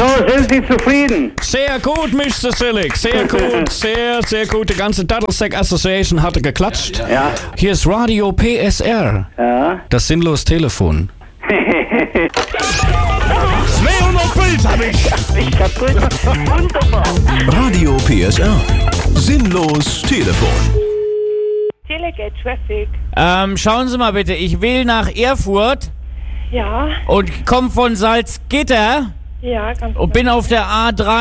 So, sind Sie zufrieden? Sehr gut, Mr. Sillig. Sehr gut, sehr gut. Die ganze Dattelsack Association hatte geklatscht. Ja. Hier ist Radio PSR. Ja. Das sinnlos Telefon. 200 Bild hab ich. Ich kaputt. Wunderbar. Radio PSR. Sinnlos Telefon. Delegate Traffic. Schauen Sie mal bitte, ich will nach Erfurt Ja, und komme von Salzgitter ja, ganz und bin auf der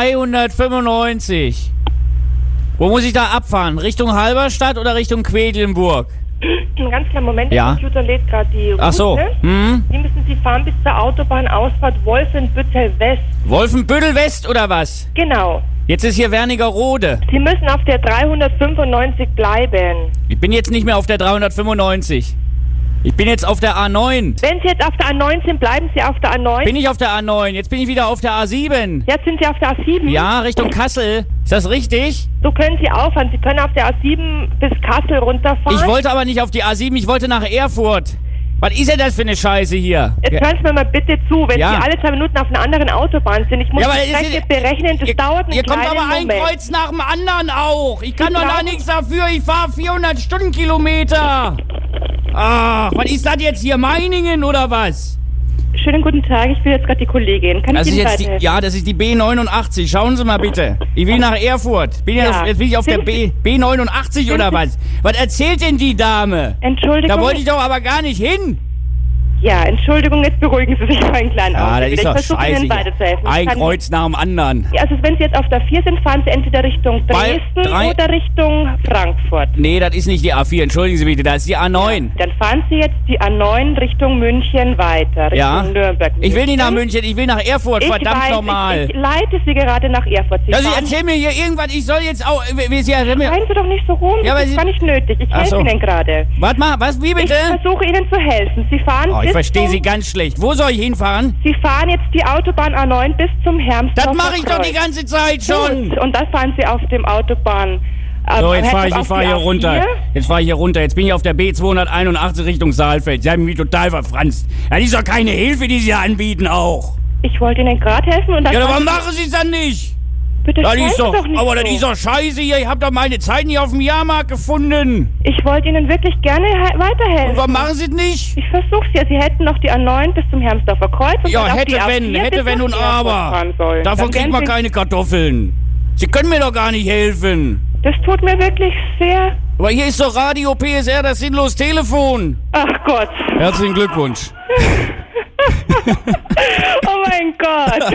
A395. Wo muss ich da abfahren? Richtung Halberstadt oder Richtung Quedlinburg? Einen ganz kleinen Moment, Ja. der Computer lädt gerade die Route. Ach so. Hm? Die müssen Sie fahren bis zur Autobahnausfahrt Wolfenbüttel West. Wolfenbüttel West oder was? Genau. Jetzt ist hier Wernigerode. Sie müssen auf der 395 bleiben. Ich bin jetzt nicht mehr auf der 395. Ich bin jetzt auf der A9. Wenn Sie jetzt auf der A9 sind, bleiben Sie auf der A9. Bin ich auf der A9? Jetzt bin ich wieder auf der A7. Jetzt sind Sie auf der A7. Ja, Richtung Kassel. Ist das richtig? So können Sie auffahren. Sie können auf der A7 bis Kassel runterfahren. Ich wollte aber nicht auf die A7, ich wollte nach Erfurt. Was ist denn das für eine Scheiße hier? Jetzt hören Sie mir mal bitte zu, wenn Ja. Sie alle 2 Minuten auf einer anderen Autobahn sind. Ich muss Ja, aber die Strecke berechnen, das dauert einen Hier kommt kleinen aber ein Moment. Kreuz nach dem anderen auch. Ich kann Sie doch da brauchen- nichts dafür. Ich fahre 400 Stundenkilometer. Ach, was ist das jetzt hier? Meiningen oder was? Schönen guten Tag, ich bin jetzt gerade die Kollegin. Kann Das ich ist Ihnen jetzt weiterhelfen? ja, das ist die B89. Schauen Sie mal bitte. Ich will nach Erfurt. Jetzt bin ich auf der B89 oder was? Was erzählt denn die Dame? Entschuldigung. Da wollte ich doch aber gar nicht hin. Ja, Entschuldigung, jetzt beruhigen Sie sich mal einen kleinen Ah, das Augenblick. ist Ich doch versuche scheiße. Ihnen weiterzuhelfen. Ich Ein kann- Kreuz nach dem anderen. Ja, also wenn Sie jetzt auf der 4 sind, fahren Sie entweder Richtung Bei Dresden drei- oder Richtung Frankfurt. Nee, das ist nicht die A4. Entschuldigen Sie bitte, das ist die A9. Dann fahren Sie jetzt die A9 Richtung München weiter, Richtung Ja. Nürnberg. Ich will nicht nach München, ich will nach Erfurt. Ich Verdammt weiß, nochmal. Ich leite Sie gerade nach Erfurt. Sie Also fahren- erzähl mir hier irgendwas, ich soll jetzt auch... Seien Sie doch nicht so rum, Ja, das aber ist gar nicht nötig. Ich Ach helfe so. Ihnen gerade. Warte mal, was, wie Ich bitte? versuche Ihnen zu helfen. Sie fahren Oh, ich bis verstehe zum- Sie ganz schlecht. Wo soll ich hinfahren? Sie fahren jetzt die Autobahn A9 bis zum Hermsdorfer Das mache ich doch die Kreuz. ganze Zeit schon. Und dann fahren Sie auf dem Autobahn. So, jetzt fahre ich auf die hier A4. runter. Jetzt fahre ich hier runter. Jetzt bin ich auf der B281 Richtung Saalfeld. Sie haben mich total verfranst. Ja, das ist doch keine Hilfe, die Sie hier anbieten auch. Ich wollte Ihnen gerade helfen und dann... Ja, aber warum machen Sie es dann nicht? Bitte Das schreien ist Sie doch, doch nicht aber so. das ist doch scheiße hier. Ich habe doch meine Zeit nicht auf dem Jahrmarkt gefunden. Ich wollte Ihnen wirklich gerne weiterhelfen. Und warum machen Sie es nicht? Ich versuch's ja. Sie hätten noch die A9 bis zum Hermsdorfer Kreuz. Und Ja, dann auf hätte die A4 wenn bis nach und Erfurt aber. fahren sollen. Davon Dann kriegt wären man Sie- keine Kartoffeln. Sie können mir doch gar nicht helfen. Das tut mir wirklich sehr... Aber hier ist doch Radio PSR, das sinnlos Telefon. Ach Gott. Herzlichen Glückwunsch. Oh mein Gott.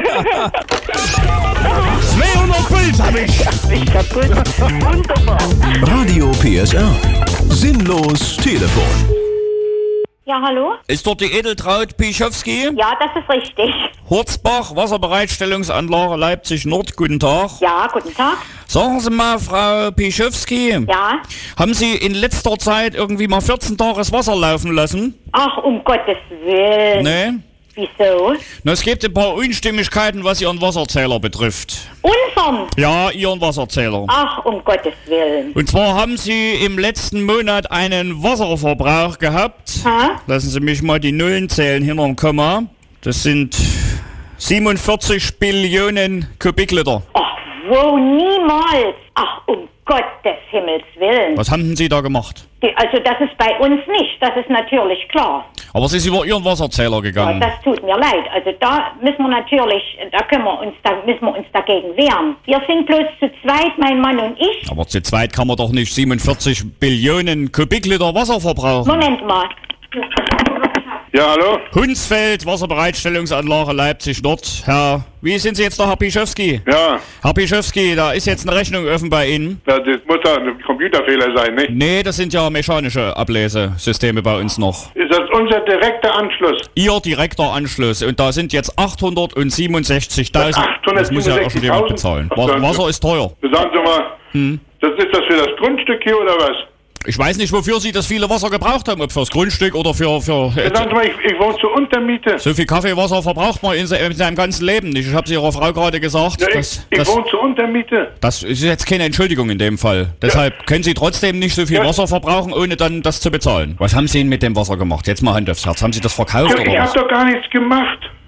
200 Bild hab ich. Ich kaputt. Wunderbar. Radio PSR. Sinnlos Telefon. Ja, hallo? Ist dort die Edeltraut Pischowski? Ja, das ist richtig. Hurzbach, Wasserbereitstellungsanlage Leipzig Nord. Guten Tag. Ja, guten Tag. Sagen Sie mal, Frau Pischowski, Ja. haben Sie in letzter Zeit irgendwie mal 14 Tage das Wasser laufen lassen? Ach, um Gottes Willen. Ne? Wieso? Na, es gibt ein paar Unstimmigkeiten, was Ihren Wasserzähler betrifft. Unsern? Ja, Ihren Wasserzähler. Ach, um Gottes Willen. Und zwar haben Sie im letzten Monat einen Wasserverbrauch gehabt. Ha? Lassen Sie mich mal die Nullen zählen hinterm Komma. Das sind 47 Billionen Kubikliter. Ach, wo niemals. Ach, um Gottes Himmels Willen. Was haben denn Sie da gemacht? Also das ist bei uns nicht, das ist natürlich klar. Aber es ist über Ihren Wasserzähler Ja, gegangen. das tut mir leid. Also da müssen wir natürlich, müssen wir uns dagegen wehren. Wir sind bloß zu zweit, mein Mann und ich. Aber zu zweit kann man doch nicht 47 Billionen Kubikliter Wasser verbrauchen. Moment mal. Ja, hallo? Hunsfeld, Wasserbereitstellungsanlage Leipzig Nord. Wie sind Sie jetzt da, Herr Pischowski? Ja, Herr Pischowski, da ist jetzt eine Rechnung offen bei Ihnen. das muss ja ein Computerfehler sein, nicht? Nee, das sind ja mechanische Ablesesysteme bei uns noch. Ist das unser direkter Anschluss? Ihr direkter Anschluss. Und da sind jetzt 867.000. Das muss ja irgendjemand bezahlen. Wasser ist teuer. Sagen Sie mal, das ist das für das Grundstück hier oder was? Ich weiß nicht, wofür Sie das viele Wasser gebraucht haben. Ob fürs Grundstück oder für Sagen Sie mal, ich wohne zur Untermiete. so viel Kaffeewasser verbraucht man in seinem ganzen Leben nicht. Ich habe es Ihrer Frau gerade gesagt. Ja, ich wohne zur Untermiete. Das ist jetzt keine Entschuldigung in dem Fall. Deshalb können Sie trotzdem nicht so viel Ja. Wasser verbrauchen, ohne dann das zu bezahlen. Was haben Sie denn mit dem Wasser gemacht? Jetzt mal Hand aufs Herz. Haben Sie das verkauft Ich oder habe was? doch gar nichts gemacht.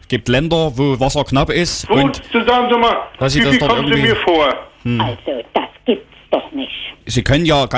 Gibt Länder, wo Wasser knapp ist. Gut, Und so sagen Sie mal, dass Sie wie das viel dort kommen Sie irgendwie- mir vor? Also, das gibt's doch nicht. Sie können ja